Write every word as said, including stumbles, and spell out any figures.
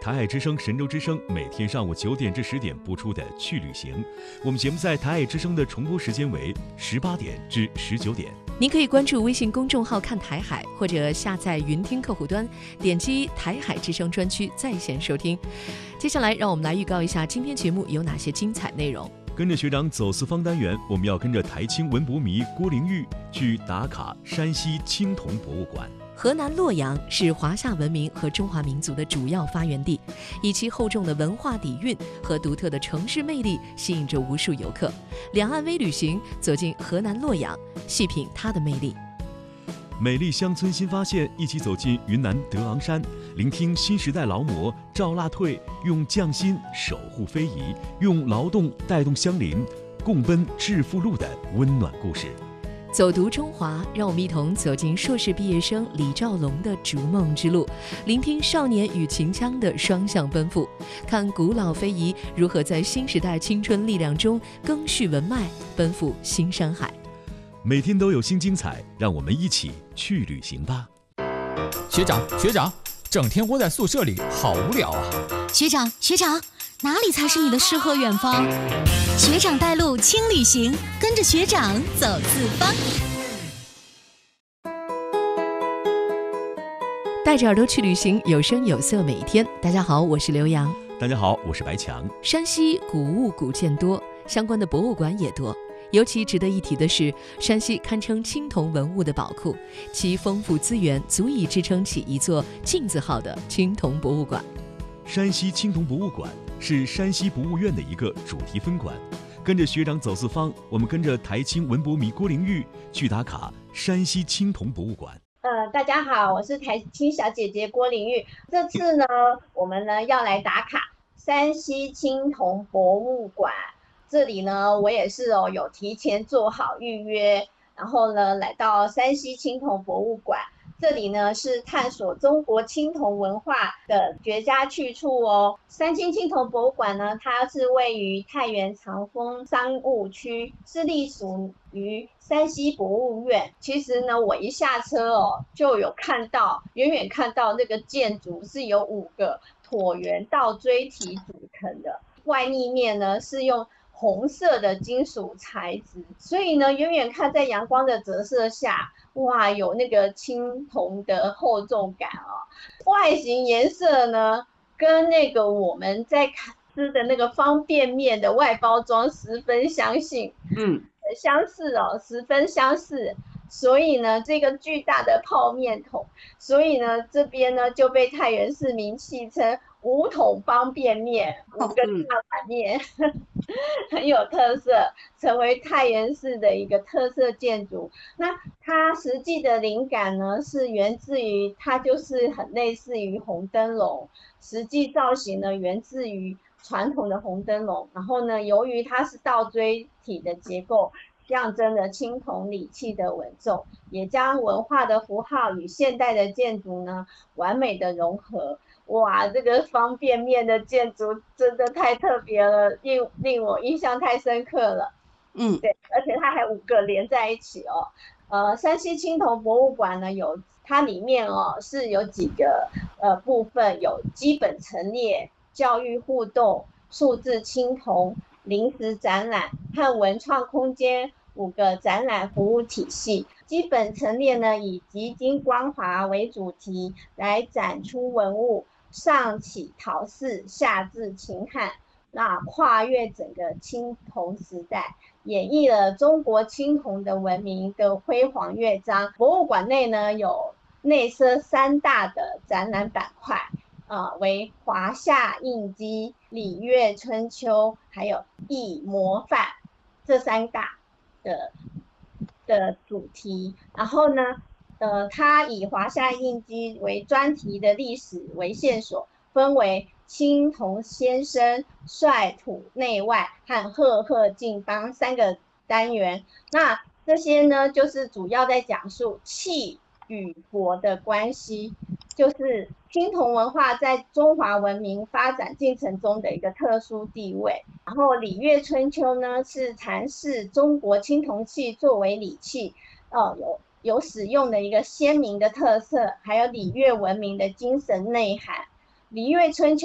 台海之声、神州之声每天上午九点至十点播出的《去旅行》。我们节目在台海之声的重播时间为十八点至十九点。 您可以关注微信公众号看台海，或者下载云听客户端，点击台海之声专区在线收听。接下来让我们来预告一下今天节目有哪些精彩内容。 跟着学长走四方单元，我们要跟着台青文博迷郭玲玉去打卡山西青铜博物馆。 河南洛阳是华夏文明和中华民族的主要发源地，以其厚重的文化底蕴和独特的城市魅力，吸引着无数游客。两岸微旅行走进河南洛阳，细品它的魅力。 美丽乡村新发现，一起走进云南德昂山，聆听新时代劳模赵腊退用匠心守护非遗，用劳动带动乡邻，共奔致富路的温暖故事。 走读中华，让我们一同走进硕士毕业生李兆龙的逐梦之路，聆听少年与秦腔的双向奔赴，看古老非遗如何在新时代青春力量中更续文脉，奔赴新山海。 每天都有新精彩，让我们一起去旅行吧。 学长学长，整天窝在宿舍里好无聊啊。 学长学长，哪里才是你的诗和远方？学长带路轻旅行，跟着学长走四方。 带着耳朵去旅行，有声有色每一天。大家好，我是刘洋。 大家好，我是白强。 山西古物古建多，相关的博物馆也多。尤其值得一提的是，山西堪称青铜文物的宝库，其丰富资源足以支撑起一座金字号的青铜博物馆。 山西青铜博物馆是山西博物院的一个主题分馆。跟着学长走四方，我们跟着台青文博迷郭玲玉去打卡山西青铜博物馆。 呃，大家好，我是台青小姐姐郭玲玉。这次呢，我们呢要来打卡山西青铜博物馆。这里呢，我也是哦，有提前做好预约，然后呢，来到山西青铜博物馆。这里呢是探索中国青铜文化的绝佳去处哦。山西青铜博物馆呢，它是位于太原长丰商务区，是隶属于山西博物院。其实呢，我一下车哦，就有看到，远远看到那个建筑是有五个椭圆倒锥体组成的，外立面呢是用红色的金属材质，所以呢，远远看在阳光的折射下，哇，有那个青铜的厚重感哦。外形颜色呢，跟那个我们在吃的那个方便面的外包装十分相信，嗯，相似哦，十分相似。所以呢，这个巨大的泡面桶，所以呢，这边呢就被太原市民戏称五桶方便面，五个大碗面，很有特色，成为太原市的一个特色建筑。那它实际的灵感呢，是源自于它就是很类似于红灯笼，实际造型呢源自于传统的红灯笼，然后呢，由于它是倒锥体的结构，象征了青铜礼器的稳重，也将文化的符号与现代的建筑呢完美的融合。哇，这个方便面的建筑真的太特别了，令令我印象太深刻了。嗯，对，而且它还五个连在一起哦。呃，山西青铜博物馆呢，有它里面哦是有几个呃部分，有基本陈列、教育互动、数字青铜、临时展览和文创空间五个展览服务体系。基本陈列呢，以极金光华为主题来展出文物，上起陶氏，下至秦汉，那跨越整个青铜时代，演绎了中国青铜的文明的辉煌乐章。博物馆内呢，有内设三大的展览板块，呃，为华夏印记、礼乐春秋，还有艺模范这三大的的主题。然后呢，呃，它以华夏印记为专题的历史为线索，分为青铜先生、率土内外和赫赫劲邦三个单元。那这些呢，就是主要在讲述气与国的关系，就是青铜文化在中华文明发展进程中的一个特殊地位。然后礼乐春秋呢，是阐释中国青铜器作为礼器，呃，有有使用的一个鲜明的特色，还有礼乐文明的精神内涵。礼乐春秋